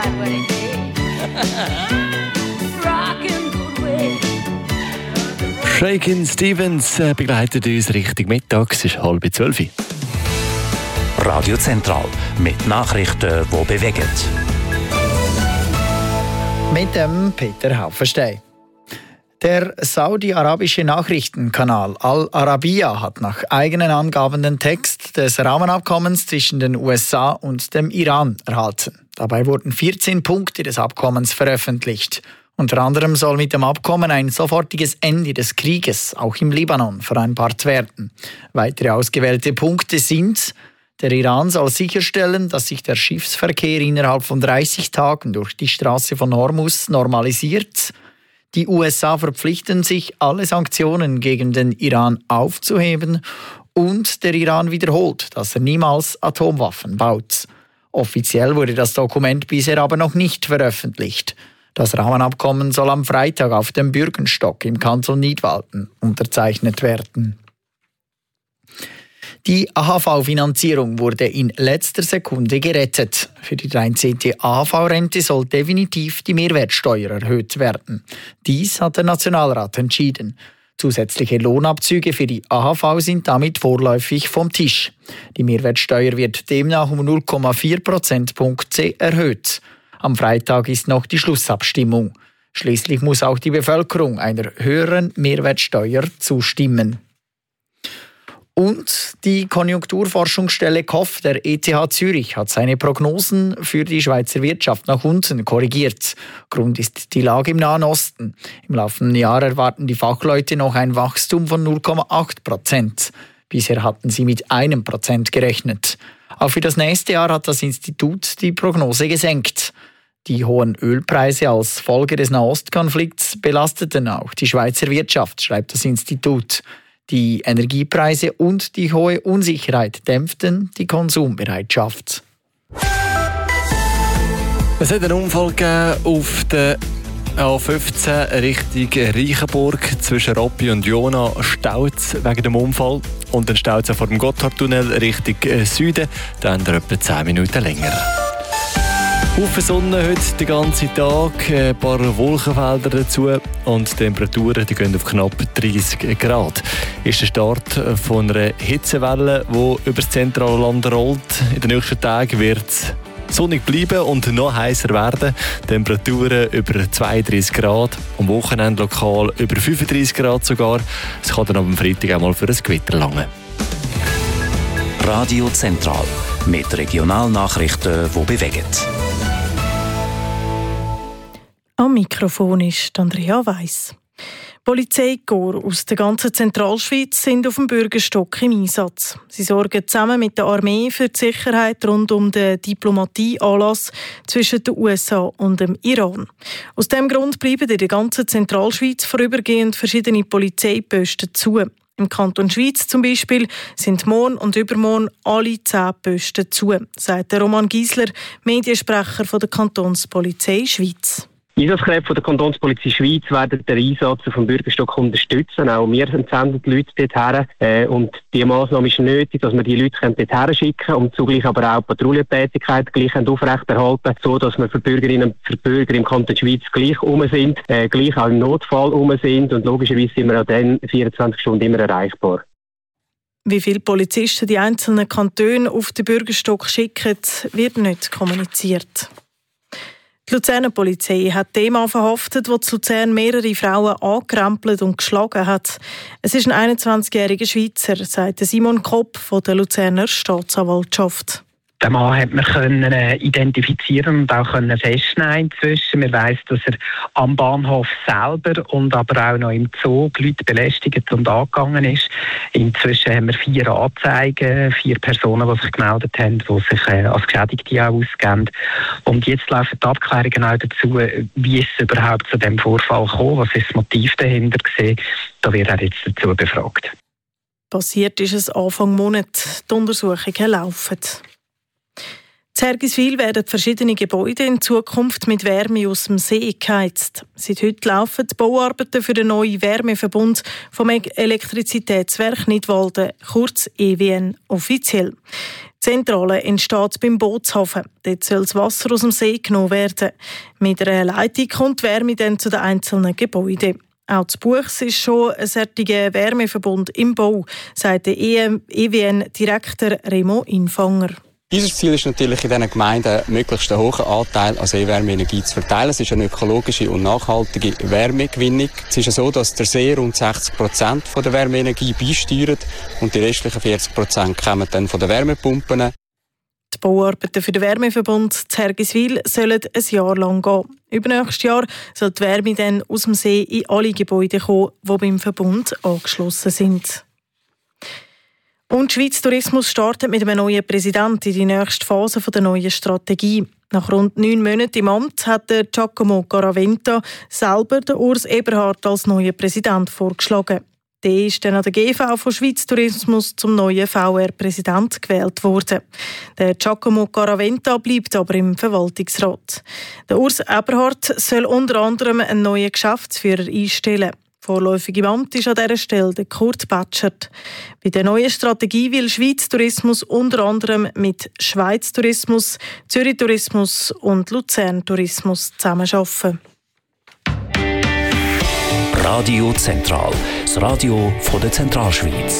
got what it takes. Rockin' good way. Shakin' Stevens begleitet uns Richtung Mittag. Es ist 11:30. Radio Zentral mit Nachrichten, die bewegen. Mit dem Peter Haufenstein. Der saudi-arabische Nachrichtenkanal Al Arabiya hat nach eigenen Angaben den Text des Rahmenabkommens zwischen den USA und dem Iran erhalten. Dabei wurden 14 Punkte des Abkommens veröffentlicht. Unter anderem soll mit dem Abkommen ein sofortiges Ende des Krieges auch im Libanon vereinbart werden. Weitere ausgewählte Punkte sind: Der Iran soll sicherstellen, dass sich der Schiffsverkehr innerhalb von 30 Tagen durch die Straße von Hormuz normalisiert. Die USA verpflichten sich, alle Sanktionen gegen den Iran aufzuheben. Und der Iran wiederholt, dass er niemals Atomwaffen baut. Offiziell wurde das Dokument bisher aber noch nicht veröffentlicht. Das Rahmenabkommen soll am Freitag auf dem Bürgenstock im Kanton Nidwalden unterzeichnet werden. Die AHV-Finanzierung wurde in letzter Sekunde gerettet. Für die 13. AHV-Rente soll definitiv die Mehrwertsteuer erhöht werden. Dies hat der Nationalrat entschieden. Zusätzliche Lohnabzüge für die AHV sind damit vorläufig vom Tisch. Die Mehrwertsteuer wird demnach um 0,4 Prozentpunkte erhöht. Am Freitag ist noch die Schlussabstimmung. Schließlich muss auch die Bevölkerung einer höheren Mehrwertsteuer zustimmen. Und die Konjunkturforschungsstelle KOF der ETH Zürich hat seine Prognosen für die Schweizer Wirtschaft nach unten korrigiert. Grund ist die Lage im Nahen Osten. Im laufenden Jahr erwarten die Fachleute noch ein Wachstum von 0,8%. Bisher hatten sie mit 1% gerechnet. Auch für das nächste Jahr hat das Institut die Prognose gesenkt. Die hohen Ölpreise als Folge des Nahostkonflikts belasteten auch die Schweizer Wirtschaft, schreibt das Institut. Die Energiepreise und die hohe Unsicherheit dämpften die Konsumbereitschaft. Es hat einen Unfall gegeben auf der A15 Richtung Reichenburg. Zwischen Roppi und Jona staut es wegen dem Unfall. Und dann staut es vor dem Gotthardtunnel Richtung Süden. Dann etwa 10 Minuten länger. Haufen Sonne heute den ganzen Tag, ein paar Wolkenfelder dazu und die Temperaturen die gehen auf knapp 30 Grad. Ist der Start von einer Hitzewelle, die über das zentrale Land rollt. In den nächsten Tagen wird es sonnig bleiben und noch heißer werden. Temperaturen über 32 Grad, am Wochenende lokal über 35 Grad sogar. Es kann dann am Freitag auch mal für ein Gewitter langen. Radio Zentral mit Regionalnachrichten, die bewegen. Am Mikrofon ist Andrea Weiss. Polizeikorps aus der ganzen Zentralschweiz sind auf dem Bürgerstock im Einsatz. Sie sorgen zusammen mit der Armee für die Sicherheit rund um den Diplomatieanlass zwischen den USA und dem Iran. Aus diesem Grund bleiben in der ganzen Zentralschweiz vorübergehend verschiedene Polizeiposten zu. Im Kanton Schwyz zum Beispiel sind morgen und übermorgen alle 10 Posten zu, sagt Roman Giesler, Mediensprecher von der Kantonspolizei Schweiz. Einsatzkräfte von der Kantonspolizei Schweiz werden den Einsatz auf dem Bürgerstock unterstützen. Auch wir senden die Leute dorthin. Und die Massnahme ist nötig, dass wir die Leute dorthin schicken können und zugleich aber auch Patrouillentätigkeit gleich aufrechterhalten, so dass wir für Bürgerinnen und Bürger im Kanton Schweiz gleich sind, gleich auch im Notfall sind und logischerweise sind wir auch dann 24 Stunden immer erreichbar. Wie viele Polizisten die einzelnen Kantone auf den Bürgerstock schicken, wird nicht kommuniziert. Die Luzerner Polizei hat den Mann verhaftet, der zu Luzern mehrere Frauen angerempelt und geschlagen hat. Es ist ein 21-jähriger Schweizer, sagt Simon Kopp von der Luzerner Staatsanwaltschaft. Den Mann hat man können identifizieren und auch können festnehmen inzwischen. Man weiss, dass er am Bahnhof selber und aber auch noch im Zoo Leute belästigt und angegangen ist. Inzwischen haben wir 4 Anzeigen, 4 Personen, die sich gemeldet haben, die sich als Geschädigte auch ausgeben. Und jetzt laufen die Abklärungen auch dazu, wie es überhaupt zu diesem Vorfall kam, was ist das Motiv dahinter gewesen. Da wird er jetzt dazu befragt. Passiert ist es Anfang Monat. Die Untersuchungen laufen. In Hergiswil werden verschiedene Gebäude in Zukunft mit Wärme aus dem See geheizt. Seit heute laufen die Bauarbeiten für den neuen Wärmeverbund vom Elektrizitätswerk Nidwalden, kurz EWN, offiziell. Die Zentrale entsteht beim Bootshafen. Dort soll das Wasser aus dem See genommen werden. Mit einer Leitung kommt die Wärme dann zu den einzelnen Gebäuden. Auch zu Buchs ist schon ein solcher Wärmeverbund im Bau, sagt der EWN-Direktor Remo Infanger. Unser Ziel ist natürlich in diesen Gemeinden möglichst einen hohen Anteil an Seewärmeenergie zu verteilen. Es ist eine ökologische und nachhaltige Wärmegewinnung. Es ist so, dass der See rund 60% von der Wärmeenergie beisteuert und die restlichen 40% kommen dann von den Wärmepumpen. Die Bauarbeiten für den Wärmeverbund zu Hergiswil sollen ein Jahr lang gehen. Übernächstes Jahr soll die Wärme dann aus dem See in alle Gebäude kommen, die beim Verbund angeschlossen sind. Und die Schweiz Tourismus startet mit einem neuen Präsidenten in die nächste Phase der neuen Strategie. Nach rund 9 Monaten im Amt hat der Giacomo Garaventa selber den Urs Eberhard als neuen Präsident vorgeschlagen. Der ist dann an der GV von Schweiz Tourismus zum neuen VR-Präsident gewählt worden. Der Giacomo Garaventa bleibt aber im Verwaltungsrat. Der Urs Eberhard soll unter anderem einen neuen Geschäftsführer einstellen. Vorläufig im Amt ist an dieser Stelle der Kurt Batschert. Bei der neuen Strategie will Schweiz Tourismus unter anderem mit Schweiz Tourismus, Zürich Tourismus und Luzern Tourismus zusammenarbeiten. Radio Zentral, das Radio von der Zentralschweiz.